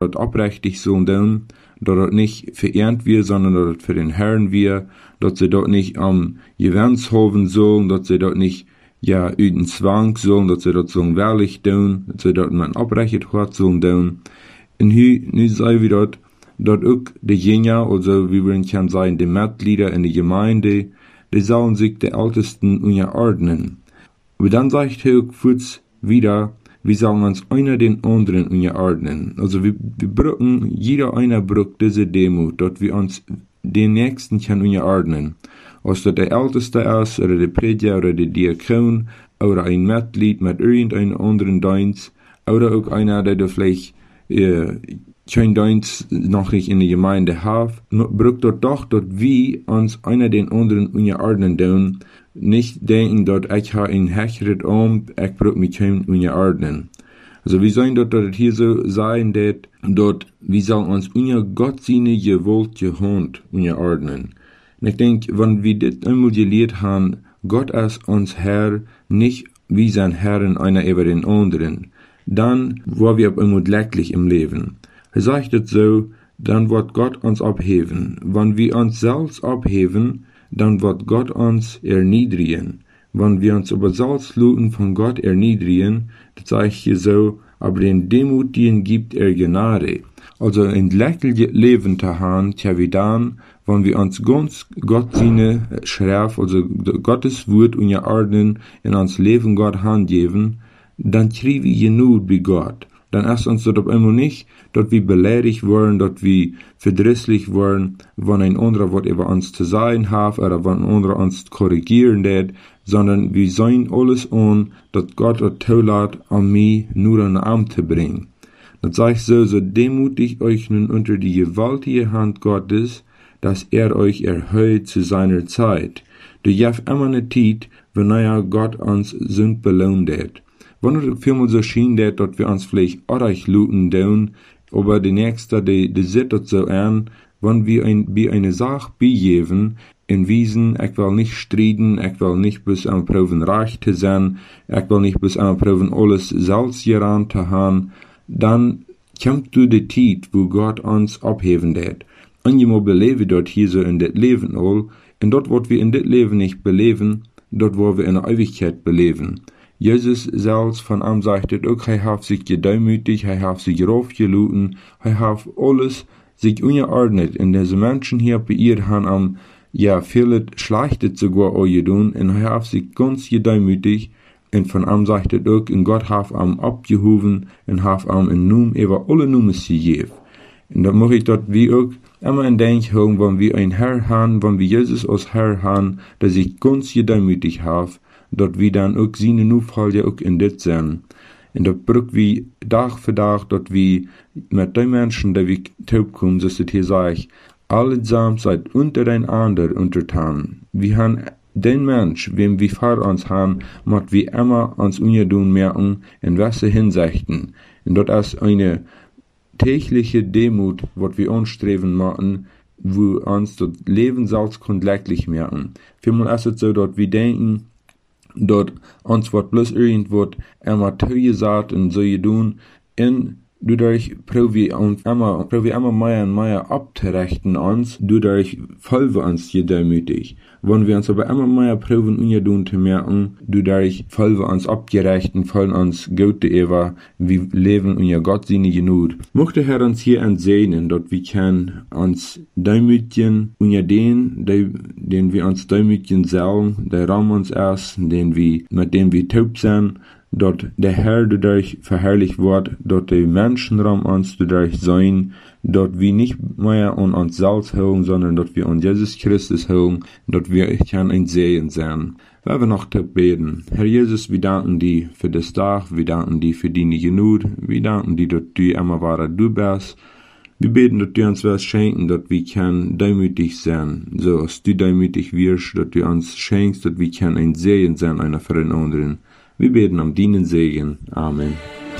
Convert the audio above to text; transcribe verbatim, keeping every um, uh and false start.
dort aufrichtig sollen tun, dort dort nicht verehrt wir, sondern dort für den Herrn wir, dort sie dort nicht am Gewinns hoben sollen, dort sie dort nicht ja üden Zwang sollen, dort sie dort sollen wehrlich tun, dort sie dort man abrechnet hat sollen tun. Und hier, nu sei wir dort, dort auch die Jünger, also wie wir können sagen, die Mitglieder in der Gemeinde, die sollen sich die Ältesten unterordnen. Aber dann sagt er kurz wieder, wir sollen uns einer den anderen unterordnen. Also wir, wir brauchen, jeder einer braucht diese Demut, dort wir uns den Nächsten können unterordnen. Ob das der Älteste ist, oder der Prediger, oder der Diakon, oder ein Mitglied mit irgendeinem anderen Dienst, oder auch einer, der da vielleicht äh, kein Dienst noch nicht in der Gemeinde hat, braucht dort doch, dort wir uns einer den anderen unterordnen tun, nicht denken, dort ich habe ein höheres Amt, ich brauche mich kein unterordnen. Also wir sollen dort, dort hier so sein, dass dort, wir sollen uns unter Gott seine gewollte Hand unterordnen. Und ich denke, wenn wir das einmal gelehrt haben, Gott ist uns Herr, nicht wie sein Herren einer über den anderen, dann waren wir auf einmal glücklich im Leben. Er sagt es so, dann wird Gott uns abheben. Wenn wir uns selbst abheben, dann wird Gott uns erniedrigen. Wenn wir uns aber selbst luten von Gott erniedrigen, das sage ich hier so, aber den Demutigen gibt er Gnade. Also ein glückliches Leben zu haben, tja wie dann, wenn wir uns ganz Gott seine Schrift, also Gottes Wort unterordnen, in uns Leben Gott handgeben, dann kriegen wir genug bei Gott. Dann ist uns dort auf einmal nicht, dort wir beleidigt worden, dort wir verdrisslich worden, wenn ein anderer was über uns zu sagen hat, oder wenn ein anderer uns korrigieren wird, sondern wir sehen alles an, dass Gott es zulässt, an mich nur an den Arm zu bringen. Das sage ich so, so demutig euch nun unter die gewaltige Hand Gottes, dass er euch erhöht zu seiner Zeit. Du hast immer eine Zeit, wenn ja Gott uns Sünd belohnt hat. Wenn es vielmal so schien, dass wir uns vielleicht auch luten tun, aber die Nächste, die, die sieht das so an, wenn wir ein, bei eine Sache begeben, in Wiesen, ich will nicht streiten, ich will nicht bis am Proben reich zu sein, ich will nicht bis am Proben alles selbst geran zu haben, dann kommt du die Zeit, wo Gott uns abheben wird. Und jemand beleben dort hier so in das Leben all, und dort, wo wir in das Leben nicht beleben, dort, wo wir in der Ewigkeit beleben. Jesus selbst von ihm sagt, auch er hat sich gedemütigt, er hat sich raufgeluten, er hat alles sich unterordnet. Und diese Menschen hier bei ihr haben am, ja, viele Schlechtes sogar auch getan, und er hat sich ganz gedemütigt, und von ihm sagt er auch, und Gott hat ihm abgehoben, und hat ihm einen Namen über alle Namen gegeben. Und da mache ich dort wie auch immer in Denken, wenn wir einen Herr haben, wenn wir Jesus als Herr haben, der sich ganz gedemütigt hat, dort wir dann auch seine Nachfolger auch in das sein. Und dort braucht wir Tag für Tag, dort wir mit den Menschen, die wir taub kommen, so ist es hier sage ich, allesamt seid untereinander untertan. Wir haben den Mensch, wem wir vor uns haben, muss wir immer uns untertun merken, in welche Hinsichten. Und dort ist eine tägliche Demut, was wir anstreben machen, wo uns das Leben selbst glücklich merken. Vielmal ist es so, dass wir denken, dort uns wird bloß irgendwo immer zugesagt und so tun, und dadurch probieren wir uns immer, probieren immer mehr und mehr abzurechten uns, dadurch fallen wir uns gedemütigt. Wenn wir uns aber immer mehr proben, ungedun zu merken, dadurch fallen wir uns abgerecht und fallen uns Gute über, wir leben unter Gott seine Genut. Möchte Herr uns hier entsehnen, dort wir können uns demütigen, unter den, den wir uns demütigen sollen, der Raum uns erst, den wir, mit dem wir taub sind, dort der Herr dadurch verherrlicht wird, dort die Menschen Raum uns dadurch sein, dort wir nicht mehr an uns selbst hören, sondern dort wir an Jesus Christus hören, dort wir kann ein Segen sein. Wenn wir noch beten. Herr Jesus, wir danken dir für das Tag, wir danken dir für deine Genut, wir danken dir, dass du immer wahrer du bist. Wir beten, dass du uns was schenken, dass wir kann demütig sein, so als du demütig wirst, dass du uns schenkst, dass wir kann ein Segen sein, einer für den anderen. Wir beten um deinen Segen. Amen.